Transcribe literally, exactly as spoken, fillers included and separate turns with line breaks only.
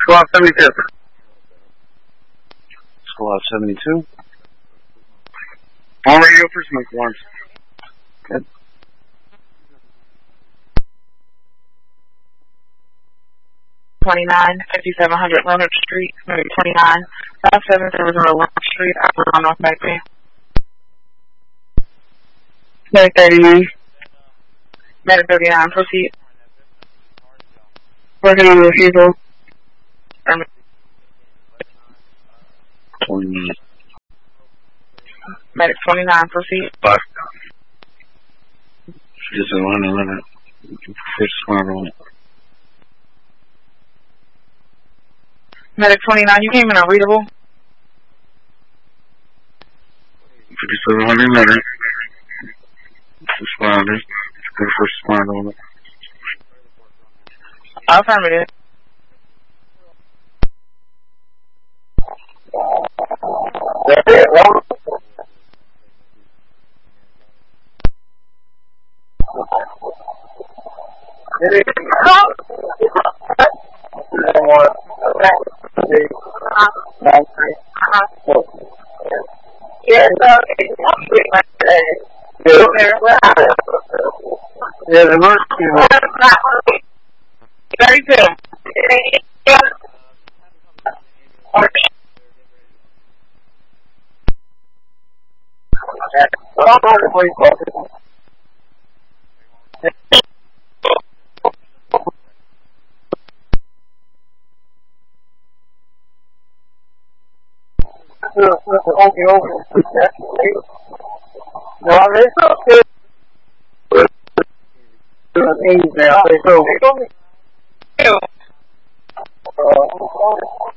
Squad seventy-two.
Squad seventy-two.
On radio for smoke alarms.
Good.
twenty-nine, fifty-seven hundred Leonard Street, maybe twenty-nine, five seven zero zero Leonard Street, Upper North Back Bay. Medic thirty-nine. Medic thirty-nine, proceed. Working on the refusal.
twenty.
Medic twenty-nine, proceed.
Five. Just a one minute. First one on it.
Medic twenty-nine, you came in unreadable.
fifty-seven hundred letter. Responders. First responder on it.
Affirmative.
That's it, Robert. Yeah, the emergency.
thirty-two.
Well, it's okay. Now, so, uh,